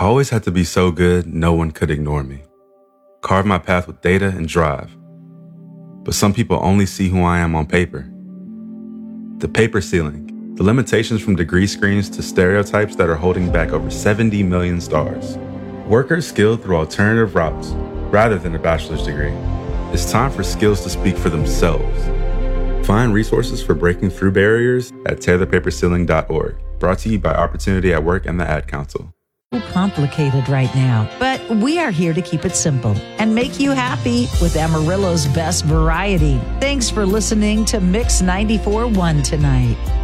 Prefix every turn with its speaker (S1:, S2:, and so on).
S1: I always had to be so good, no one could ignore me. Carve my path with data and drive. But some people only see who I am on paper. The paper ceiling, the limitations from degree screens to stereotypes that are holding back over 70 million stars. Workers skilled through alternative routes, rather than a bachelor's degree. It's time for skills to speak for themselves. Find resources for breaking through barriers at tearthepaperceiling.org. Brought to you by Opportunity at Work and the Ad Council.
S2: Complicated right now, but we are here to keep it simple and make you happy with Amarillo's best variety. Thanks for listening to Mix 94.1 tonight.